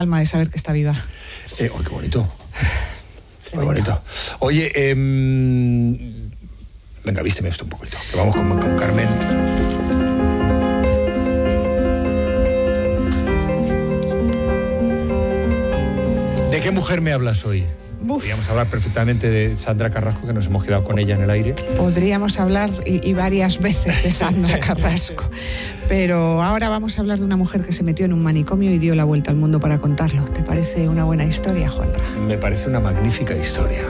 alma de saber que está viva. Qué bonito. Muy bonito. Oye, venga, vísteme esto un poquito, que vamos con Carmen. ¿De qué mujer me hablas hoy? Podríamos hablar perfectamente de Sandra Carrasco, que nos hemos quedado con ella en el aire. Podríamos hablar y varias veces de Sandra Carrasco, pero ahora vamos a hablar de una mujer que se metió en un manicomio y dio la vuelta al mundo para contarlo. ¿Te parece una buena historia, Juanra? Me parece una magnífica historia.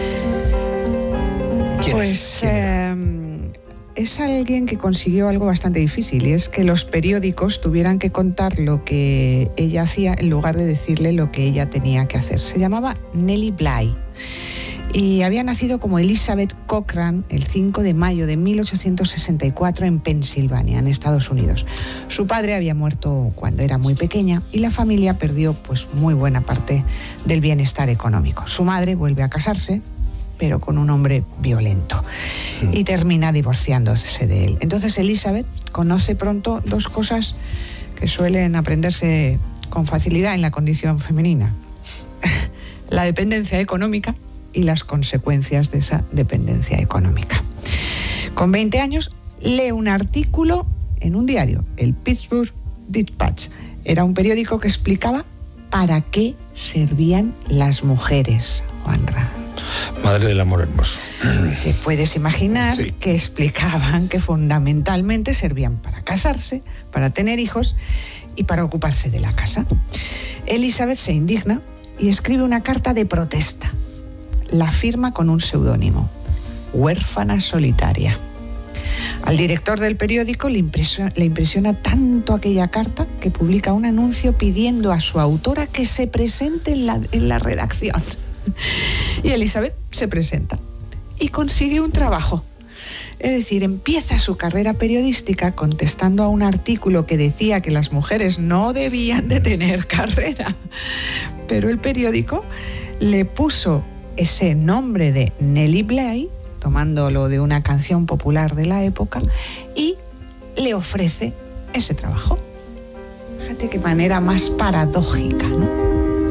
¿Quién pues es? Es alguien que consiguió algo bastante difícil, y es que los periódicos tuvieran que contar lo que ella hacía en lugar de decirle lo que ella tenía que hacer. Se llamaba Nellie Bly y había nacido como Elizabeth Cochran el 5 de mayo de 1864 en Pensilvania, en Estados Unidos. Su padre había muerto cuando era muy pequeña y la familia perdió pues muy buena parte del bienestar económico. Su madre vuelve a casarse, pero con un hombre violento, y termina divorciándose de él. Entonces Elizabeth conoce pronto dos cosas que suelen aprenderse con facilidad en la condición femenina: la dependencia económica y las consecuencias de esa dependencia económica. Con 20 años lee un artículo en un diario, el Pittsburgh Dispatch. Era un periódico que explicaba para qué servían las mujeres, Juanra. Madre del amor hermoso. Te puedes imaginar, sí, que explicaban que fundamentalmente servían para casarse, para tener hijos y para ocuparse de la casa. Elizabeth se indigna y escribe una carta de protesta. La firma con un seudónimo: Huérfana solitaria. Al director del periódico le impresiona tanto aquella carta que publica un anuncio pidiendo a su autora que se presente en la redacción. Y Elizabeth se presenta y consigue un trabajo. Es decir, empieza su carrera periodística contestando a un artículo que decía que las mujeres no debían de tener carrera. Pero el periódico le puso ese nombre de Nellie Bly, tomándolo de una canción popular de la época, y le ofrece ese trabajo. Fíjate qué manera más paradójica, ¿no?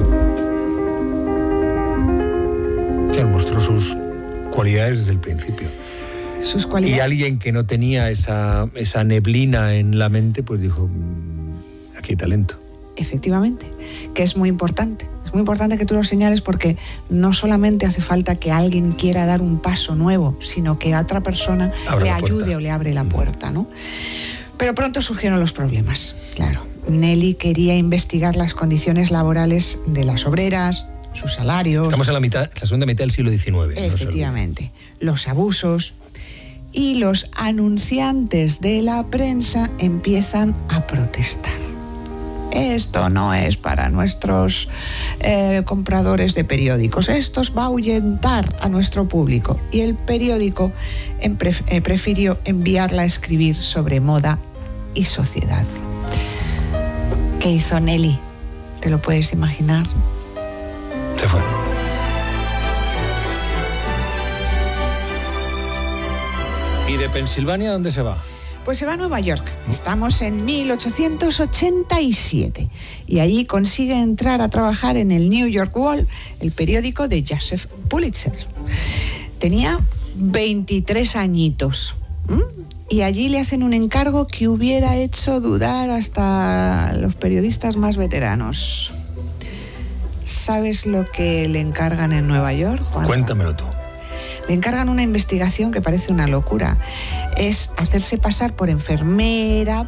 Claro, mostró sus cualidades desde el principio. Sus cualidades. Y alguien que no tenía esa neblina en la mente, pues dijo, aquí hay talento. Efectivamente, que es muy importante. Es muy importante que tú lo señales, porque no solamente hace falta que alguien quiera dar un paso nuevo, sino que otra persona le ayude o le abre la puerta, ¿no? Pero pronto surgieron los problemas, claro. Nellie quería investigar las condiciones laborales de las obreras, sus salarios. Estamos en la segunda mitad del siglo XIX. Efectivamente. No, los abusos. Y los anunciantes de la prensa empiezan a protestar. Esto no es para nuestros compradores de periódicos. Esto va a ahuyentar a nuestro público. Y el periódico prefirió enviarla a escribir sobre moda y sociedad. ¿Qué hizo Nellie? ¿Te lo puedes imaginar? Se fue. ¿Y de Pensilvania dónde se va? Pues se va a Nueva York. Estamos en 1887 y allí consigue entrar a trabajar en el New York World, el periódico de Joseph Pulitzer. Tenía 23 añitos. Y allí le hacen un encargo que hubiera hecho dudar hasta los periodistas más veteranos. ¿Sabes lo que le encargan en Nueva York, Juan? Cuéntamelo tú. Le encargan una investigación que parece una locura. Es hacerse pasar por enferma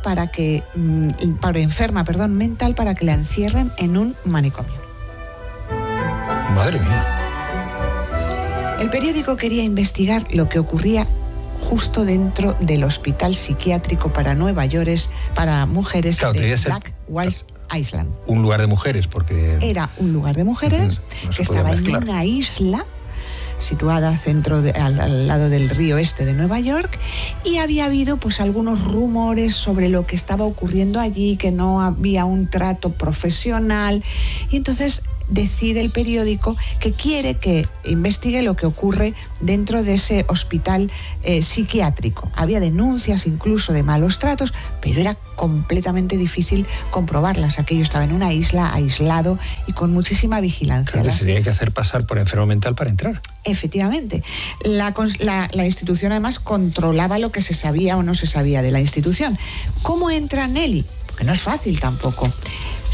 mental para que la encierren en un manicomio. Madre mía. El periódico quería investigar lo que ocurría justo dentro del hospital psiquiátrico para mujeres, claro, de Blackwell Island. Un lugar de mujeres, porque... Era un lugar de mujeres que estaba en una isla situada al lado del río este de Nueva York, y había habido pues algunos rumores sobre lo que estaba ocurriendo allí, que no había un trato profesional, y entonces decide el periódico que quiere que investigue lo que ocurre dentro de ese hospital psiquiátrico. Había denuncias incluso de malos tratos, pero era completamente difícil comprobarlas. Aquello estaba en una isla, aislado y con muchísima vigilancia. Claro, se tiene que hacer pasar por enfermo mental para entrar. Efectivamente. La institución además controlaba lo que se sabía o no se sabía de la institución. ¿Cómo entra Nelly? Porque no es fácil tampoco.